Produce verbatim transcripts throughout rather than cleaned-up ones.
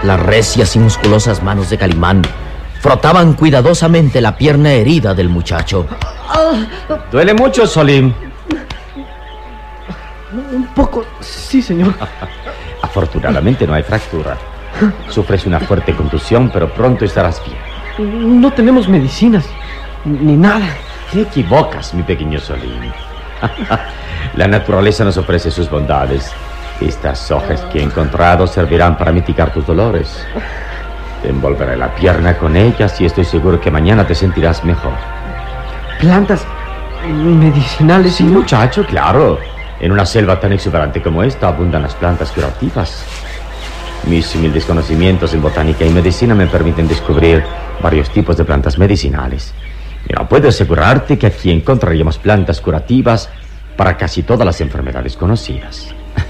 Las recias y musculosas manos de Calimán frotaban cuidadosamente la pierna herida del muchacho. ¿Duele mucho, Solim? Un poco, sí, señor. Afortunadamente no hay fractura. Sufres una fuerte contusión, pero pronto estarás bien. No tenemos medicinas, ni nada. Te equivocas, mi pequeño Solim. La naturaleza nos ofrece sus bondades. Estas hojas que he encontrado servirán para mitigar tus dolores. Te envolveré la pierna con ellas y estoy seguro que mañana te sentirás mejor. ¿Plantas medicinales, Sí, señor? muchacho, claro. En una selva tan exuberante como esta abundan las plantas curativas. Mis humildes conocimientos en botánica y medicina me permiten descubrir varios tipos de plantas medicinales. Mira, puedo asegurarte que aquí encontraríamos plantas curativas para casi todas las enfermedades conocidas.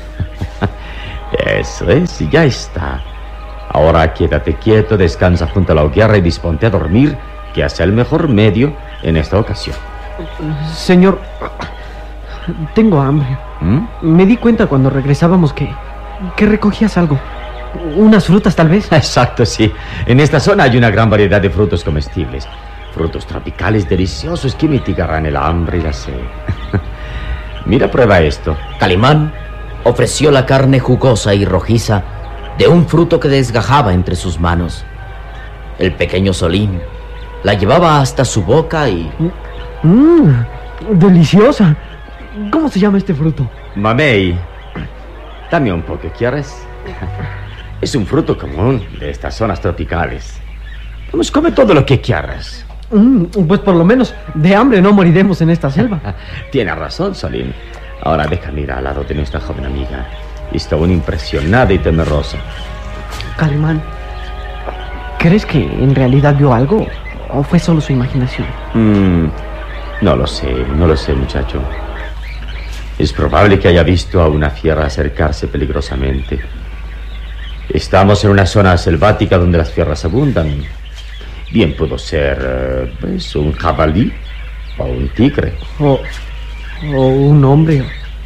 Eso es, ya está. Ahora quédate quieto, descansa junto a la hoguera y disponte a dormir, que es el mejor medio en esta ocasión. Señor, tengo hambre. ¿Mm? Me di cuenta cuando regresábamos que, que recogías algo. Unas frutas, tal vez. Exacto, sí. En esta zona hay una gran variedad de frutos comestibles. Frutos tropicales deliciosos que mitigarán el hambre y la sed. Mira, prueba esto. Calimán ofreció la carne jugosa y rojiza de un fruto que desgajaba entre sus manos. El pequeño Solim la llevaba hasta su boca y... Mmm, deliciosa. ¿Cómo se llama este fruto? Mamey, dame un poco, ¿quieres? Es un fruto común de estas zonas tropicales. Vamos, come todo lo que quieras. Mm, pues por lo menos de hambre no moriremos en esta selva. Tienes razón, Solim. Ahora déjame ir al lado de nuestra joven amiga. Está aún impresionada y temerosa. Calimán, ¿crees que en realidad vio algo o fue solo su imaginación? Mm, no lo sé, no lo sé, muchacho. Es probable que haya visto a una fiera acercarse peligrosamente. Estamos en una zona selvática donde las fieras abundan. Bien pudo ser, eh, pues, un jabalí o un tigre. O, o un hombre.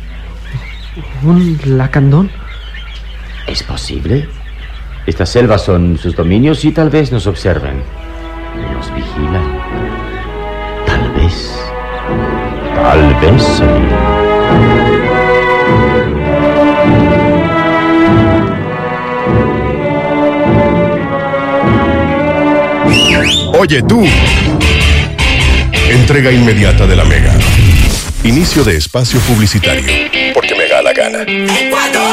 Un lacandón. ¿Es posible? Estas selvas son sus dominios y tal vez nos observen. Nos vigilan. Tal vez. Tal vez, señor. Oye tú. Entrega inmediata de la Mega. Inicio de espacio publicitario. Porque me da la gana.